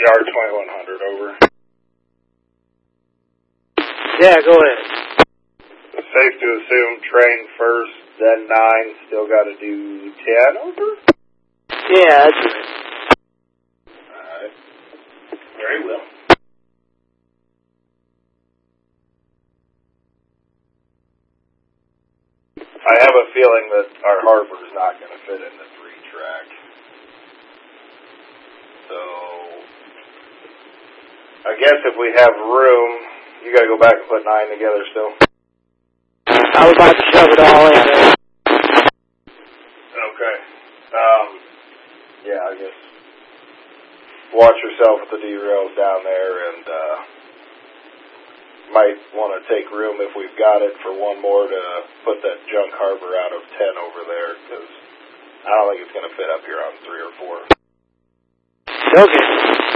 Yard 2100, over. Yeah, go ahead. Safe to assume train first, then 9, still got to do 10, over? Yeah, that's right. Alright. Very well. I have a feeling that our harbor is not going to fit in the 3-track. So, I guess if we have room, you got to go back and put 9 together still. I was about to shove it all in there. Okay. Yeah, I guess watch yourself with the derails down there, and might want to take room if we've got it for one more to put that junk harbor out of 10 over there, because I don't think it's going to fit up here on 3 or 4. Okay.